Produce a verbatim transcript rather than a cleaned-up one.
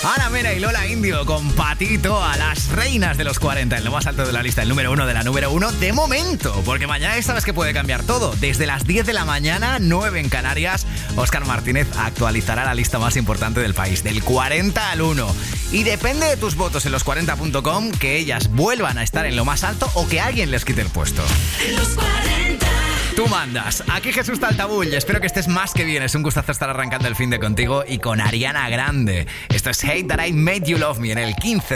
Ana Mena y Lola Indio con Patito a las reinas de los cuarenta en lo más alto de la lista, el número uno de la número uno de momento, porque mañana sabes que puede cambiar todo. Desde las diez de la mañana, nueve en Canarias, Óscar Martínez actualizará la lista más importante del país, del cuarenta al uno. Y depende de tus votos en los cuarenta punto com que ellas vuelvan a estar en lo más alto o que alguien les quite el puesto. En los cuarenta. Tú mandas. Aquí Jesús Taltabull. Espero que estés más que bien. Es un gustazo estar arrancando el fin de contigo y con Ariana Grande. Esto es Hate That I Made You Love Me en el quince.